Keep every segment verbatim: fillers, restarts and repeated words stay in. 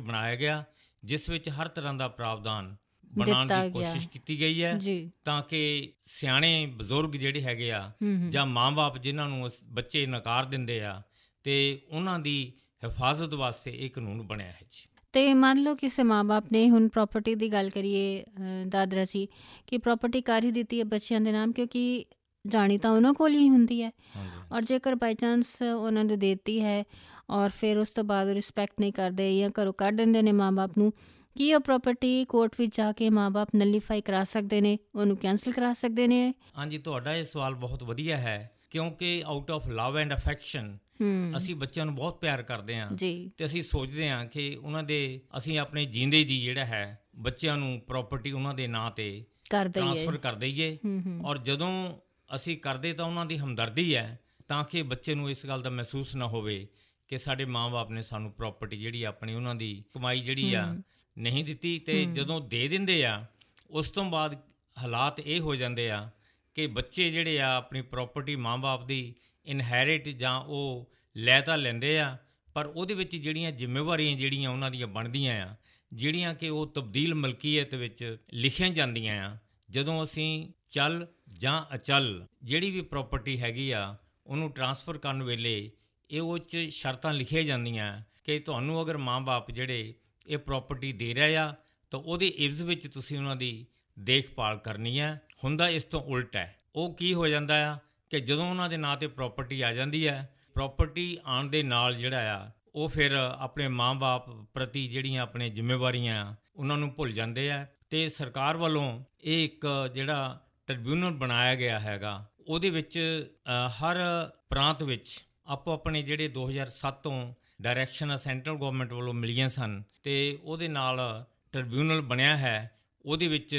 ਬਣਾਇਆ ਗਿਆ ਜਿਸ ਵਿੱਚ ਹਰ ਤਰ੍ਹਾਂ ਦਾ ਪ੍ਰਾਵਧਾਨ ਬਣਾਉਣ ਦਿੱਤਾ ਦੀ ਗਿਆ ਕੋਸ਼ਿਸ਼ ਕੀਤੀ ਗਈ ਹੈ ਜੀ। ਤਾਂ ਕਿ ਸਿਆਣੇ ਬਜ਼ੁਰਗ ਜਿਹੜੇ ਹੈਗੇ ਆ ਹੂੰ ਹੂੰ ਜਾਂ ਮਾਂ-ਬਾਪ ਜਿਨ੍ਹਾਂ ਨੂੰ ਅਸ- ਬੱਚੇ ਨਕਾਰ ਦਿੰਦੇ ਆ ਤੇ ਉਹਨਾਂ ਦੀ ਹਿਫਾਜ਼ਤ ਵਾਸਤੇ ਇਹ ਕਾਨੂੰਨ ਬਣਿਆ ਹੈ ਜੀ। ਤੇ ਮੰਨ ਲਓ ਕਿਸੇ ਮਾਂ-ਬਾਪ ਨੇ ਹੁਣ ਪ੍ਰੋਪਰਟੀ ਦੀ ਗੱਲ ਕਰੀਏ ਅ, ਦਾਦਰਾ ਜੀ, ਕਿ ਪ੍ਰੋਪਰਟੀ ਕਰ ਹੀ ਦਿੱਤੀ ਹੈ ਬੱਚਿਆਂ ਦੇ ਨਾਮ, ਕਿਉਂਕਿ ਜਾਣੀ ਤਾਂ ਉਹਨਾਂ ਕੋਲ ਹੀ ਹੁੰਦੀ ਹੈ, ਹਾਂਜੀ ਔਰ ਜੇਕਰ ਬਾਈ ਚਾਂਸ ਉਹਨਾਂ ਨੇ ਦੇਤੀ ਹੈ ਔਰ ਫਿਰ ਉਸ ਤੋਂ ਬਾਅਦ ਰਿਸਪੈਕਟ ਨਹੀਂ ਕਰਦੇ ਜਾਂ ਘਰੋਂ ਕੱਢ ਦਿੰਦੇ ਨੇ ਮਾਂ-ਬਾਪ ਨੂੰ, ਕੀ ਉਹ ਪ੍ਰੋਪਰਟੀ ਕੋਰਟ ਵਿੱਚ ਜਾ ਕੇ ਮਾਂ-ਬਾਪ ਨਲੀਫਾਈ ਕਰਾ ਸਕਦੇ ਨੇ, ਉਹਨੂੰ ਕੈਂਸਲ ਕਰਾ ਸਕਦੇ ਨੇ? ਹਾਂਜੀ, ਤੁਹਾਡਾ ਇਹ ਸਵਾਲ ਬਹੁਤ ਵਧੀਆ ਹੈ ਕਿਉਂਕਿ out of love and affection ਹੂੰ ਅਸੀਂ ਬੱਚਿਆਂ ਨੂੰ ਬਹੁਤ ਪਿਆਰ ਕਰਦੇ ਹਾਂ ਜੀ ਤੇ ਅਸੀਂ ਸੋਚਦੇ ਹਾਂ ਕਿ ਉਹਨਾਂ ਦੇ ਅਸੀਂ ਆਪਣੇ ਜੀਂਦੇ ਜੀ ਜਿਹੜਾ ਹੈ ਬੱਚਿਆਂ ਨੂੰ ਪ੍ਰਾਪਰਟੀ ਉਹਨਾਂ ਦੇ ਨਾਂ ਤੇ ਕਰ ਦਈਏ। ਟ੍ਰਾਂਸਫਰ ਕਰ ਦਈਏ। ਹੂੰ ਹੂੰ ਔਰ ਜਦੋਂ ਅਸੀਂ ਕਰਦੇ ਤਾਂ ਉਹਨਾਂ ਦੀ ਹਮਦਰਦੀ ਹੈ ਤਾਂ ਕਿ ਬੱਚੇ ਨੂੰ ਇਸ ਗੱਲ ਦਾ ਮਹਿਸੂਸ ਨਾ ਹੋਵੇ ਕਿ ਸਾਡੇ ਮਾਂ-ਬਾਪ ਨੇ ਸਾਨੂੰ ਪ੍ਰਾਪਰਟੀ ਜਿਹੜੀ ਆਪਣੀ ਉਹਨਾਂ ਦੀ ਕਮਾਈ ਜਿਹੜੀ ਆ ਹੂੰ ਨਹੀਂ ਦਿੱਤੀ। ਤੇ ਹੂੰ। ਜਦੋਂ ਦੇ ਦਿੰਦੇ ਆ ਉਸ ਤੋਂ ਬਾਅਦ ਹਾਲਾਤ ਇਹ ਹੋ ਜਾਂਦੇ ਆ ਕਿ ਬੱਚੇ ਜਿਹੜੇ ਆ ਆਪਣੀ ਪ੍ਰਾਪਰਟੀ ਮਾਂ-ਬਾਪ ਦੀ ਇਨਹੈਰਿਟ ਜਾਂ ਉਹ ਲੈ ਤਾਂ ਲੈਂਦੇ ਆ, ਪਰ ਉਹਦੇ ਵਿੱਚ ਜਿਹੜੀਆਂ ਜ਼ਿੰਮੇਵਾਰੀਆਂ ਜਿਹੜੀਆਂ ਉਹਨਾਂ ਦੀਆਂ ਬਣਦੀਆਂ ਆ, ਜਿਹੜੀਆਂ ਕਿ ਉਹ ਤਬਦੀਲ ਮਲਕੀਅਤ ਵਿੱਚ ਲਿਖੀਆਂ ਜਾਂਦੀਆਂ ਆ। ਜਦੋਂ ਅਸੀਂ ਚੱਲ ਜਾਂ ਅਚਲ ਜਿਹੜੀ ਵੀ ਪ੍ਰਾਪਰਟੀ ਹੈਗੀ ਆ ਉਹਨੂੰ ਟ੍ਰਾਂਸਫਰ ਕਰਨ ਵੇਲੇ ਇਹ ਉਹ 'ਚ ਸ਼ਰਤਾਂ ਲਿਖੀਆਂ ਜਾਂਦੀਆਂ ਕਿ ਤੁਹਾਨੂੰ ਅਗਰ ਮਾਂ-ਬਾਪ ਜਿਹੜੇ ਇਹ ਪ੍ਰਾਪਰਟੀ ਦੇ ਰਹੇ ਆ ਤਾਂ ਉਹਦੇ ਇਵਜ਼ ਵਿੱਚ ਤੁਸੀਂ ਉਹਨਾਂ ਦੀ ਦੇਖਭਾਲ ਕਰਨੀ ਹੈ। ਹੁੰਦਾ ਇਸ ਤੋਂ ਉਲਟ ਹੈ। ਉਹ ਕੀ ਹੋ ਜਾਂਦਾ ਆ ਕਿ ਜਦੋਂ ਉਹਨਾਂ ਦੇ ਨਾਂ 'ਤੇ ਪ੍ਰਾਪਰਟੀ ਆ ਜਾਂਦੀ ਹੈ, ਪ੍ਰਾਪਰਟੀ ਆਉਣ ਦੇ ਨਾਲ ਜਿਹੜਾ ਆ ਉਹ ਫਿਰ ਆਪਣੇ ਮਾਂ-ਬਾਪ ਪ੍ਰਤੀ ਜਿਹੜੀਆਂ ਆਪਣੀਆਂ ਜ਼ਿੰਮੇਵਾਰੀਆਂ ਆ ਉਹਨਾਂ ਨੂੰ ਭੁੱਲ ਜਾਂਦੇ ਆ। ਅਤੇ ਸਰਕਾਰ ਵੱਲੋਂ ਇਹ ਇੱਕ ਜਿਹੜਾ ਟ੍ਰਿਬਿਊਨਲ ਬਣਾਇਆ ਗਿਆ ਹੈਗਾ ਉਹਦੇ ਵਿੱਚ ਅ, ਹਰ ਪ੍ਰਾਂਤ ਵਿੱਚ ਆਪੋ ਆਪਣੇ ਜਿਹੜੇ ਦੋ ਹਜ਼ਾਰ ਸੱਤ ਤੋਂ ਡਾਇਰੈਕਸ਼ਨ ਸੈਂਟਰਲ ਗੌਰਮੈਂਟ ਵੱਲੋਂ ਮਿਲੀਆਂ ਸਨ ਅਤੇ ਉਹਦੇ ਨਾਲ ਟ੍ਰਿਬਿਊਨਲ ਬਣਿਆ ਹੈ। ਉਹਦੇ ਵਿੱਚ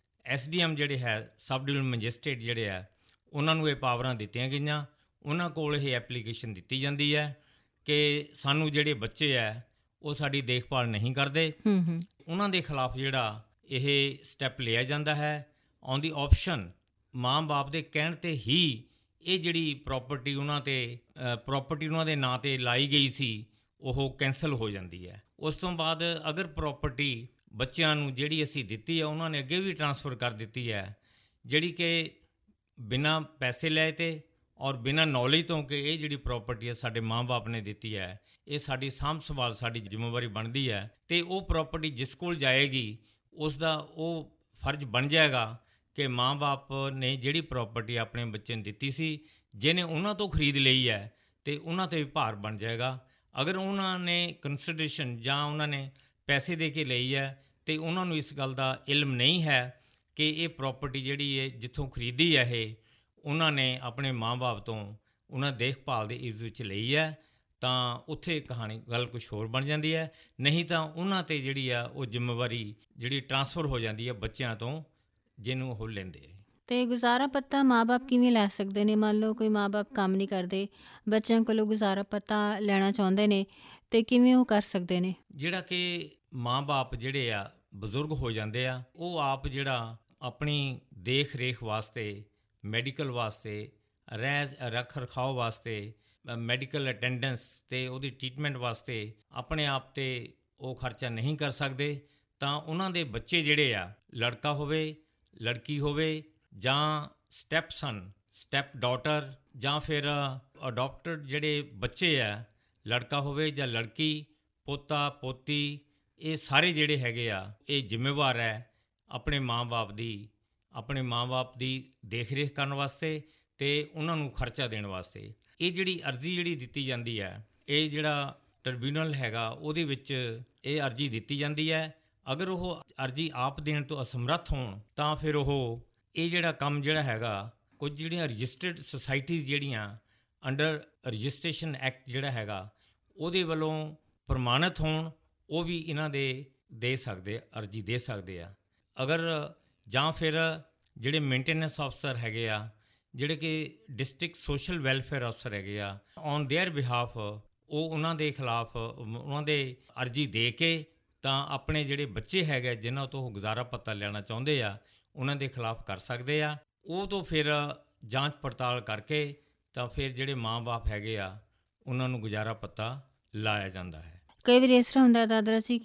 ਐਸ ਡੀ ਐਮ ਜਿਹੜੇ ਹੈ ਸਬ ਡਿਵੀਜ਼ਨ ਮੈਜਿਸਟਰੇਟ ਜਿਹੜੇ ਆ ਉਹਨਾਂ ਨੂੰ ਇਹ ਪਾਵਰਾਂ ਦਿੱਤੀਆਂ ਗਈਆਂ। ਉਹਨਾਂ ਕੋਲ ਇਹ ਐਪਲੀਕੇਸ਼ਨ ਦਿੱਤੀ ਜਾਂਦੀ ਹੈ ਕਿ ਸਾਨੂੰ ਜਿਹੜੇ ਬੱਚੇ ਹੈ ਉਹ ਸਾਡੀ ਦੇਖਭਾਲ ਨਹੀਂ ਕਰਦੇ। ਹੂੰ ਹੂੰ ਉਹਨਾਂ ਦੇ ਖਿਲਾਫ ਜਿਹੜਾ ਇਹ ਸਟੈਪ ਲਿਆ ਜਾਂਦਾ ਹੈ ਔਨ ਦੀ ਆਪਸ਼ਨ ਮਾਂ-ਬਾਪ ਦੇ ਕਹਿਣ 'ਤੇ ਹੀ ਇਹ ਜਿਹੜੀ ਪ੍ਰਾਪਰਟੀ ਉਹਨਾਂ 'ਤੇ ਪ੍ਰਾਪਰਟੀ ਉਹਨਾਂ ਦੇ ਨਾਂ 'ਤੇ ਲਾਈ ਗਈ ਸੀ ਉਹ ਕੈਂਸਲ ਹੋ ਜਾਂਦੀ ਹੈ। ਉਸ ਤੋਂ ਬਾਅਦ ਅਗਰ ਪ੍ਰਾਪਰਟੀ ਬੱਚਿਆਂ ਨੂੰ ਜਿਹੜੀ ਅਸੀਂ ਦਿੱਤੀ ਹੈ ਉਹਨਾਂ ਨੇ ਅੱਗੇ ਵੀ ਟ੍ਰਾਂਸਫਰ ਕਰ ਦਿੱਤੀ ਹੈ, ਜਿਹੜੀ ਕਿ ਬਿਨਾਂ ਪੈਸੇ ਲਏ ਤੇ ਔਰ ਬਿਨਾਂ ਨੌਲੇਜ ਤੋਂ ਕਿ ਇਹ ਜਿਹੜੀ ਪ੍ਰਾਪਰਟੀ ਹੈ ਸਾਡੇ ਮਾਂ-ਬਾਪ ਨੇ ਦਿੱਤੀ ਹੈ, ਇਹ ਸਾਡੀ ਸਾਂਭ ਸੰਭਾਲ ਸਾਡੀ ਜ਼ਿੰਮੇਵਾਰੀ ਬਣਦੀ ਹੈ। ਅਤੇ ਉਹ ਪ੍ਰਾਪਰਟੀ ਜਿਸ ਕੋਲ ਜਾਏਗੀ ਉਸ ਦਾ ਉਹ ਫਰਜ਼ ਬਣ ਜਾਏਗਾ ਕਿ ਮਾਂ-ਬਾਪ ਨੇ ਜਿਹੜੀ ਪ੍ਰਾਪਰਟੀ ਆਪਣੇ ਬੱਚੇ ਨੂੰ ਦਿੱਤੀ ਸੀ, ਜਿਹਨੇ ਉਹਨਾਂ ਤੋਂ ਖਰੀਦ ਲਈ ਹੈ ਅਤੇ ਉਹਨਾਂ 'ਤੇ ਵੀ ਭਾਰ ਬਣ ਜਾਏਗਾ। ਅਗਰ ਉਹਨਾਂ ਨੇ ਕੰਸੀਡਰੇਸ਼ਨ ਜਾਂ ਉਹਨਾਂ ਨੇ ਪੈਸੇ ਦੇ ਕੇ ਲਈ ਹੈ ਅਤੇ ਉਹਨਾਂ ਨੂੰ ਇਸ ਗੱਲ ਦਾ ਇਲਮ ਨਹੀਂ ਹੈ ਕਿ ਇਹ ਪ੍ਰਾਪਰਟੀ ਜਿਹੜੀ ਹੈ ਜਿੱਥੋਂ ਖਰੀਦੀ ਹੈ ਇਹ ਉਹਨਾਂ ਨੇ ਆਪਣੇ ਮਾਂ-ਬਾਪ ਤੋਂ ਉਹਨਾਂ ਦੇਖਭਾਲ ਦੇ ਇਸ ਵਿੱਚ ਲਈ ਹੈ, ਤਾਂ ਉੱਥੇ ਕਹਾਣੀ ਗੱਲ ਕੁਝ ਹੋਰ ਬਣ ਜਾਂਦੀ ਹੈ। ਨਹੀਂ ਤਾਂ ਉਹਨਾਂ 'ਤੇ ਜਿਹੜੀ ਆ ਉਹ ਜ਼ਿੰਮੇਵਾਰੀ ਜਿਹੜੀ ਟ੍ਰਾਂਸਫਰ ਹੋ ਜਾਂਦੀ ਹੈ ਬੱਚਿਆਂ ਤੋਂ ਜਿਹਨੂੰ ਉਹ ਲੈਂਦੇ ਹੈ। ਤੇ ਗੁਜ਼ਾਰਾ ਪੱਤਾ ਮਾਂ-ਬਾਪ ਕਿਵੇਂ ਲੈ ਸਕਦੇ ਨੇ? ਮੰਨ ਲਓ ਕੋਈ ਮਾਂ-ਬਾਪ ਕੰਮ ਨਹੀਂ ਕਰਦੇ, ਬੱਚਿਆਂ ਕੋਲੋਂ ਗੁਜ਼ਾਰਾ ਪੱਤਾ ਲੈਣਾ ਚਾਹੁੰਦੇ ਨੇ, ਤੇ ਕਿਵੇਂ ਉਹ ਕਰ ਸਕਦੇ ਨੇ? ਜਿਹੜਾ ਕਿ ਮਾਂ-ਬਾਪ ਜਿਹੜੇ ਆ ਬਜ਼ੁਰਗ ਹੋ ਜਾਂਦੇ ਆ ਉਹ ਆਪ ਜਿਹੜਾ ਆਪਣੀ ਦੇਖ ਰੇਖ ਵਾਸਤੇ, ਮੈਡੀਕਲ ਵਾਸਤੇ, ਰਹਿ ਰੱਖ ਰਖਾਓ ਵਾਸਤੇ, ਮੈਡੀਕਲ ਅਟੈਂਡੈਂਸ ਅਤੇ ਉਹਦੀ ਟਰੀਟਮੈਂਟ ਵਾਸਤੇ ਆਪਣੇ ਆਪ 'ਤੇ ਉਹ ਖਰਚਾ ਨਹੀਂ ਕਰ ਸਕਦੇ, ਤਾਂ ਉਹਨਾਂ ਦੇ ਬੱਚੇ ਜਿਹੜੇ ਆ ਲੜਕਾ ਹੋਵੇ ਲੜਕੀ ਹੋਵੇ ਜਾਂ ਸਟੈਪ ਸਨ ਸਟੈਪ ਡਾਟਰ ਜਾਂ ਫਿਰ ਅਡੋਪਟਡ ਜਿਹੜੇ ਬੱਚੇ ਆ ਲੜਕਾ ਹੋਵੇ ਜਾਂ ਲੜਕੀ, ਪੋਤਾ ਪੋਤੀ, ਇਹ ਸਾਰੇ ਜਿਹੜੇ ਹੈਗੇ ਆ ਇਹ ਜ਼ਿੰਮੇਵਾਰ ਹੈ ਆਪਣੇ ਮਾਂ-ਬਾਪ ਦੀ ਆਪਣੇ ਮਾਂ-ਬਾਪ ਦੀ ਦੇਖ ਰੇਖ ਕਰਨ ਵਾਸਤੇ ਅਤੇ ਉਹਨਾਂ ਨੂੰ ਖਰਚਾ ਦੇਣ ਵਾਸਤੇ। ਇਹ ਜਿਹੜੀ ਅਰਜ਼ੀ ਜਿਹੜੀ ਦਿੱਤੀ ਜਾਂਦੀ ਹੈ ਇਹ ਜਿਹੜਾ ਟ੍ਰਿਬਿਊਨਲ ਹੈਗਾ ਉਹਦੇ ਵਿੱਚ ਇਹ ਅਰਜ਼ੀ ਦਿੱਤੀ ਜਾਂਦੀ ਹੈ। ਅਗਰ ਉਹ ਅਰਜ਼ੀ ਆਪ ਦੇਣ ਤੋਂ ਅਸਮਰੱਥ ਹੋਣ ਤਾਂ ਫਿਰ ਉਹ ਇਹ ਜਿਹੜਾ ਕੰਮ ਜਿਹੜਾ ਹੈਗਾ ਕੁਝ ਜਿਹੜੀਆਂ ਰਜਿਸਟਰਡ ਸੁਸਾਇਟੀਜ਼ ਜਿਹੜੀਆਂ ਅੰਡਰ ਰਜਿਸਟ੍ਰੇਸ਼ਨ ਐਕਟ ਜਿਹੜਾ ਹੈਗਾ ਉਹਦੇ ਵੱਲੋਂ ਪ੍ਰਮਾਣਿਤ ਹੋਣ ਉਹ ਵੀ ਇਹਨਾਂ ਦੇ ਦੇ ਸਕਦੇ ਅਰਜ਼ੀ ਦੇ ਸਕਦੇ ਆ। ਅਗਰ ਜਾਂ ਫਿਰ ਜਿਹੜੇ ਮੇਨਟੇਨੈਂਸ ਅਫਸਰ ਹੈਗੇ ਆ ਜਿਹੜੇ ਕਿ ਡਿਸਟ੍ਰਿਕਟ ਸੋਸ਼ਲ ਵੈਲਫੇਅਰ ਅਫਸਰ ਹੈਗੇ ਆ ਔਨ ਦੇਅਰ ਬਿਹਾਫ ਉਹ ਉਹਨਾਂ ਦੇ ਖਿਲਾਫ ਉਹਨਾਂ ਦੇ ਅਰਜ਼ੀ ਦੇ ਕੇ ਤਾਂ ਆਪਣੇ ਜਿਹੜੇ ਬੱਚੇ ਹੈਗੇ ਜਿਨ੍ਹਾਂ ਤੋਂ ਉਹ ਗੁਜ਼ਾਰਾ ਪੱਤਾ ਲੈਣਾ ਚਾਹੁੰਦੇ ਆ ਉਹਨਾਂ ਦੇ ਖਿਲਾਫ ਕਰ ਸਕਦੇ ਆ। ਉਹ ਤੋਂ ਫਿਰ ਜਾਂਚ ਪੜਤਾਲ ਕਰਕੇ ਤਾਂ ਫਿਰ ਜਿਹੜੇ ਮਾਂ-ਬਾਪ ਹੈਗੇ ਆ ਉਹਨਾਂ ਨੂੰ ਗੁਜ਼ਾਰਾ ਪੱਤਾ ਲਾਇਆ ਜਾਂਦਾ ਹੈ। ਕਈ ਵਾਰ ਇਸ ਤਰ੍ਹਾਂ ਹੁੰਦਾ ਦਾਦਰਾ ਜੀ